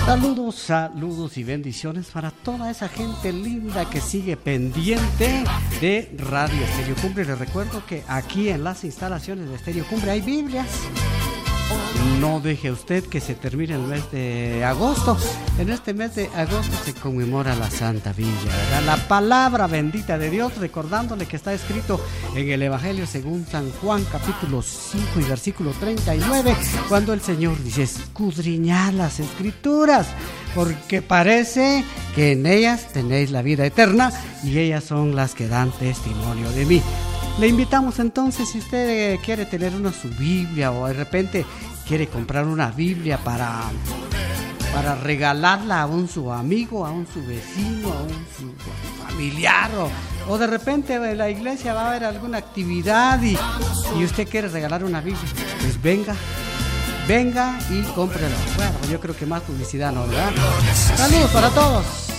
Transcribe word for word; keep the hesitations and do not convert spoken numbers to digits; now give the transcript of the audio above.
Saludos, saludos y bendiciones para toda esa gente linda que sigue pendiente de Radio Estéreo Cumbre. Les recuerdo que aquí en las instalaciones de Estéreo Cumbre hay Biblias. No deje usted que se termine el mes de agosto. En este mes de agosto se conmemora la Santa Biblia, ¿verdad? La palabra bendita de Dios, recordándole que está escrito en el Evangelio según San Juan, capítulo cinco y versículo treinta y nueve, cuando el Señor dice: escudriñad las Escrituras, porque parece que en ellas tenéis la vida eterna y ellas son las que dan testimonio de mí. Le invitamos entonces, si usted quiere tener una su Biblia o de repente quiere comprar una Biblia para, para regalarla a un su amigo, a un su vecino, a un su familiar, o, o de repente en la iglesia va a haber alguna actividad y, y usted quiere regalar una Biblia, pues venga, venga y cómprela. Bueno, yo creo que más publicidad no, ¿verdad? Saludos para todos.